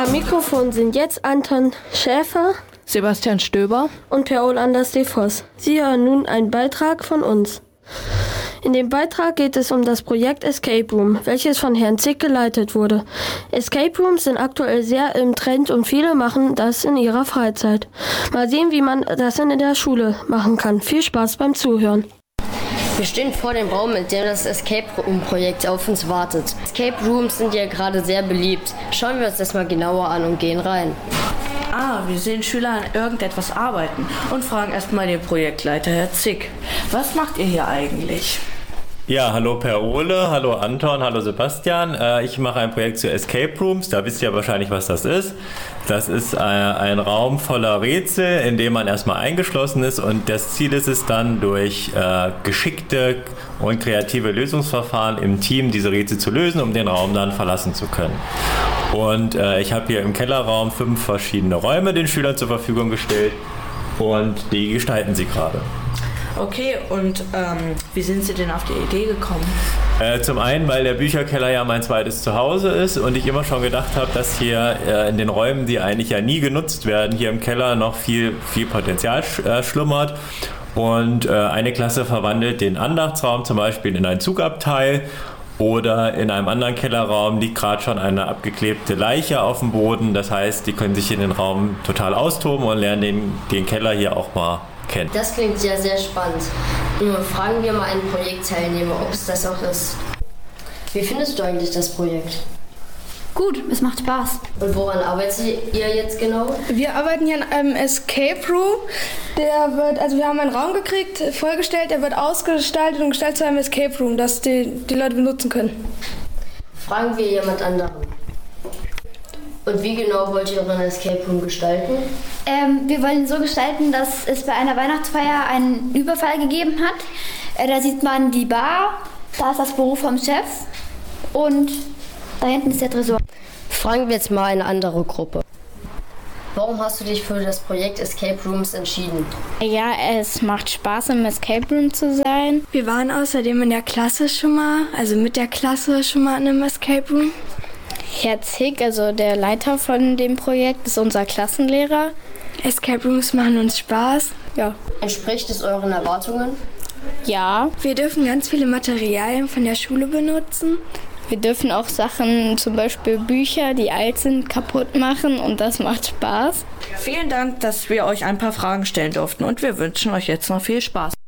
Am Mikrofon sind jetzt Anton Schäfer, Sebastian Stöber und Per Anders de Voss. Sie hören nun einen Beitrag von uns. In dem Beitrag geht es um das Projekt Escape Room, welches von Herrn Zick geleitet wurde. Escape Rooms sind aktuell sehr im Trend und viele machen das in ihrer Freizeit. Mal sehen, wie man das in der Schule machen kann. Viel Spaß beim Zuhören. Wir stehen vor dem Raum, in dem das Escape Room-Projekt auf uns wartet. Escape Rooms sind ja gerade sehr beliebt. Schauen wir uns das mal genauer an und gehen rein. Wir sehen Schüler an irgendetwas arbeiten und fragen erstmal den Projektleiter, Herr Zick. Was macht ihr hier eigentlich? Ja, hallo Per Ole, hallo Anton, hallo Sebastian. Ich mache ein Projekt zu Escape Rooms, da wisst ihr wahrscheinlich, was das ist. Das ist ein Raum voller Rätsel, in dem man erstmal eingeschlossen ist und das Ziel ist es dann, durch geschickte und kreative Lösungsverfahren im Team diese Rätsel zu lösen, um den Raum dann verlassen zu können. Und ich habe hier im Kellerraum 5 verschiedene Räume den Schülern zur Verfügung gestellt und die gestalten sie gerade. Okay, und wie sind Sie denn auf die Idee gekommen? Zum einen, weil der Bücherkeller ja mein zweites Zuhause ist und ich immer schon gedacht habe, dass hier in den Räumen, die eigentlich ja nie genutzt werden, hier im Keller noch viel Potenzial schlummert. Und eine Klasse verwandelt den Andachtsraum zum Beispiel in ein Zugabteil. Oder in einem anderen Kellerraum liegt gerade schon eine abgeklebte Leiche auf dem Boden. Das heißt, die können sich in den Raum total austoben und lernen den Keller hier auch mal kennen. Das klingt ja sehr spannend. Nur fragen wir mal einen Projektteilnehmer, ob es das auch ist. Wie findest du eigentlich das Projekt? Gut, es macht Spaß. Und woran arbeitet ihr jetzt genau? Wir arbeiten hier in einem Escape Room. Wir haben einen Raum gekriegt, vorgestellt, der wird ausgestaltet und gestellt zu einem Escape Room, das die Leute benutzen können. Fragen wir jemand anderen. Und wie genau wollt ihr euren Escape Room gestalten? Wir wollen ihn so gestalten, dass es bei einer Weihnachtsfeier einen Überfall gegeben hat. Da sieht man die Bar, da ist das Büro vom Chef und da hinten ist der Tresor. Fragen wir jetzt mal eine andere Gruppe. Warum hast du dich für das Projekt Escape Rooms entschieden? Ja, es macht Spaß, im Escape Room zu sein. Wir waren außerdem in der Klasse schon mal, also mit der Klasse schon mal in einem Escape Room. Herr Zick, also der Leiter von dem Projekt, ist unser Klassenlehrer. Escape Rooms machen uns Spaß. Ja. Entspricht es euren Erwartungen? Ja. Wir dürfen ganz viele Materialien von der Schule benutzen. Wir dürfen auch Sachen, zum Beispiel Bücher, die alt sind, kaputt machen und das macht Spaß. Vielen Dank, dass wir euch ein paar Fragen stellen durften und wir wünschen euch jetzt noch viel Spaß.